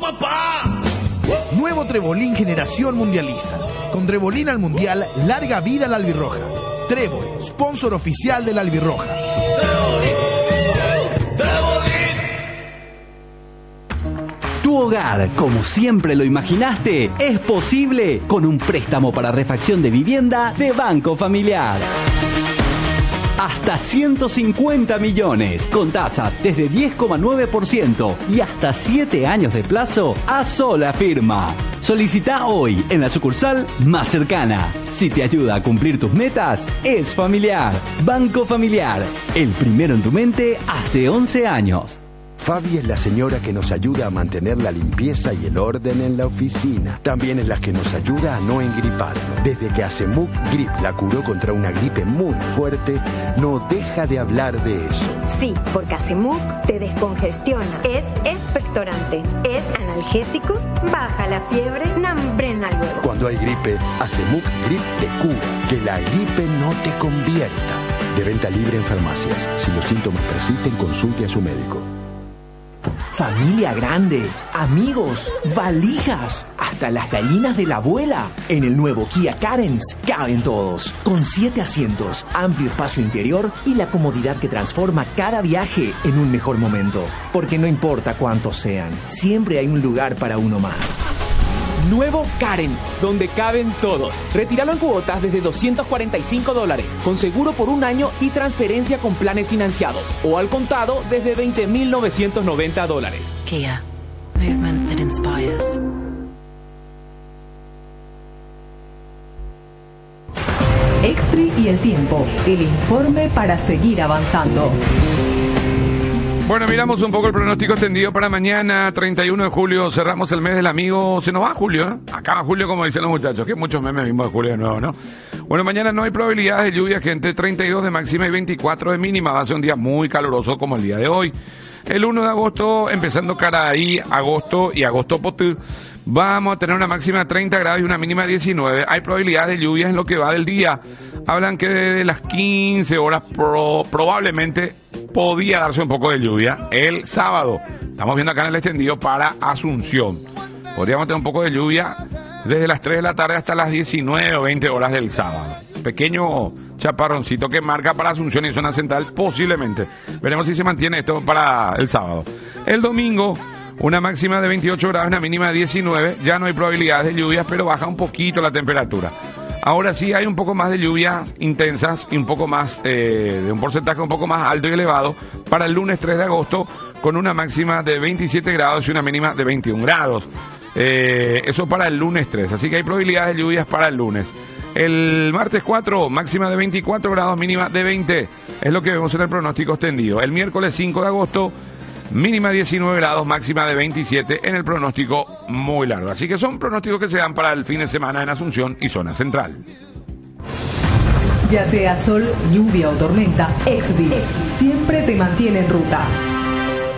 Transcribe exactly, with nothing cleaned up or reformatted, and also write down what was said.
papá! Nuevo Trebolín generación mundialista. Con Trebolín al mundial, larga vida a la albirroja. Trébol, sponsor oficial de la albirroja. Tu hogar, como siempre lo imaginaste, es posible con un préstamo para refacción de vivienda de Banco Familiar. Hasta ciento cincuenta millones, con tasas desde diez coma nueve por ciento y hasta siete años de plazo a sola firma. Solicita hoy en la sucursal más cercana. Si te ayuda a cumplir tus metas, es Familiar. Banco Familiar, el primero en tu mente hace once años. Fabi es la señora que nos ayuda a mantener la limpieza y el orden en la oficina. También es la que nos ayuda a no engriparnos. Desde que Acemuk Grip la curó contra una gripe muy fuerte, no deja de hablar de eso. Sí, porque Acemuk te descongestiona, es expectorante, es analgésico, baja la fiebre, nambrena luego. Cuando hay gripe, Acemuk Grip te cura, que la gripe no te convierta. De venta libre en farmacias. Si los síntomas persisten, consulte a su médico. Familia grande, amigos, valijas, hasta las gallinas de la abuela. En el nuevo Kia Carens caben todos, con siete asientos, amplio espacio interior y la comodidad que transforma cada viaje en un mejor momento. Porque no importa cuántos sean, siempre hay un lugar para uno más. Nuevo Carens, donde caben todos. Retíralo en cuotas desde doscientos cuarenta y cinco dólares, con seguro por un año y transferencia con planes financiados. O al contado desde veinte mil novecientos noventa dólares. Kia. Movement that inspires. Exri y el tiempo. El informe para seguir avanzando. Bueno, miramos un poco el pronóstico extendido para mañana, treinta y uno de julio, cerramos el mes del amigo. Se nos va Julio, ¿eh? Acaba Julio, como dicen los muchachos, que muchos memes vimos de Julio de nuevo, ¿no? Bueno, mañana no hay probabilidades de lluvia, gente, treinta y dos de máxima y veinticuatro de mínima. Va a ser un día muy caluroso como el día de hoy. El uno de agosto, empezando cara ahí, agosto y agosto potú, vamos a tener una máxima de treinta grados y una mínima de diecinueve. Hay probabilidades de lluvias en lo que va del día. Hablan que desde las quince horas pro, probablemente podía darse un poco de lluvia el sábado. Estamos viendo acá en el extendido para Asunción. Podríamos tener un poco de lluvia desde las tres de la tarde hasta las diecinueve o veinte horas del sábado. Pequeño chaparroncito que marca para Asunción y zona central, posiblemente. Veremos si se mantiene esto para el sábado. El domingo, una máxima de veintiocho grados, una mínima de diecinueve. Ya no hay probabilidades de lluvias, pero baja un poquito la temperatura. Ahora sí hay un poco más de lluvias intensas y un poco más, eh, de un porcentaje un poco más alto y elevado para el lunes tres de agosto, con una máxima de veintisiete grados y una mínima de veintiún grados. Eh, eso para el lunes tres, así que hay probabilidades de lluvias para el lunes. El martes cuatro, máxima de veinticuatro grados, mínima de veinte. Es lo que vemos en el pronóstico extendido. El miércoles cinco de agosto, mínima diecinueve grados, máxima de veintisiete en el pronóstico muy largo. Así que son pronósticos que se dan para el fin de semana en Asunción y zona central. Ya sea sol, lluvia o tormenta, Exvi siempre te mantiene en ruta.